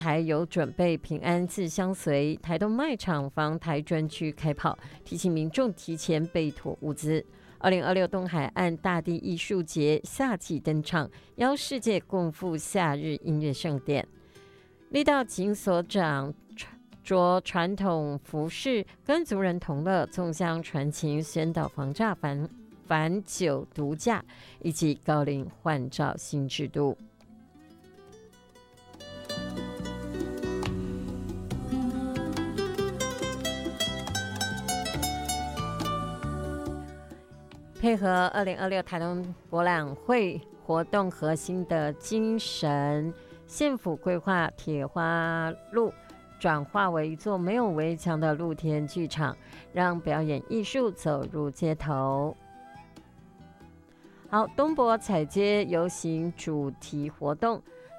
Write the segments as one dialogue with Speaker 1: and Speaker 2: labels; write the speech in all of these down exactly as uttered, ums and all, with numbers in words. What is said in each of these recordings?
Speaker 1: 还有准备平安自相随，台东卖场防台专区开跑，提醒民众提前备妥物资。二零二六东海岸大地艺术节夏季登场，邀世界共赴夏日音乐盛典。力道警所长着传统服饰，跟族人同乐，纵香传情，宣导防诈反反酒毒驾以及高龄换照新制度。配合二零二六台东博览会活动核心的精神，县府规划铁花路转化为一座没有围墙的露天剧场，让表演艺术走入街头。好，东博踩街游行主题活动，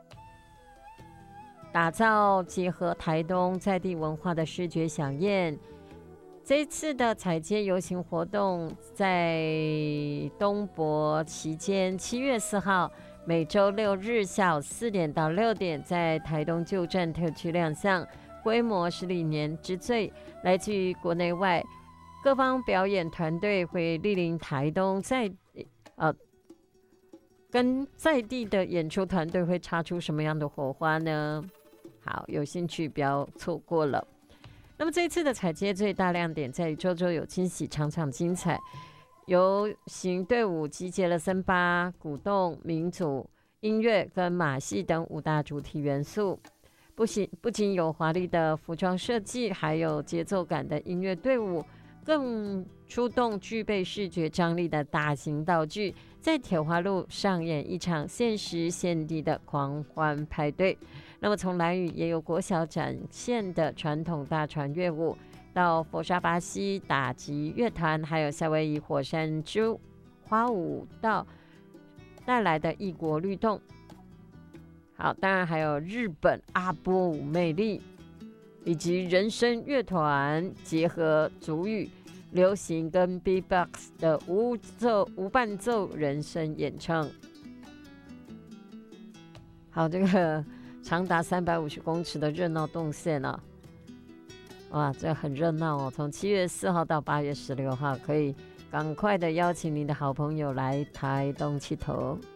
Speaker 1: 打造结合台东在地文化的视觉飨宴。这次的踩街游行活动在东博期间，七月四号每周六日下午四点到六点，在台东旧镇特区亮相，规模是历年之最。来自于国内外各方表演团队会莅临台东，在呃跟在地的演出团队会擦出什么样的火花呢？好，有兴趣不要错过了。那么这一次的踩街最大亮点在于周周有惊喜，场场精彩。游行队伍集结了森巴、鼓动、民族音乐跟马戏等五大主题元素，不仅不仅有华丽的服装设计，还有节奏感的音乐队伍，更出动具备视觉张力的大型道具，在铁花路上演一场限时限地的狂欢派对。那么从兰屿也有国小展现的传统大船乐舞，到佛沙巴西打击乐团，还有夏威夷火山之花舞蹈带来的异国律动。好，当然还有日本阿波舞魅力，以及人声乐团结合族语、流行跟 B-box 的无奏无伴奏人声演唱。好，这个长达三百五十公尺的热闹动线啊，哇，这很热闹哦！从七月四号到八月十六号，可以赶快的邀请您的好朋友来台东七头。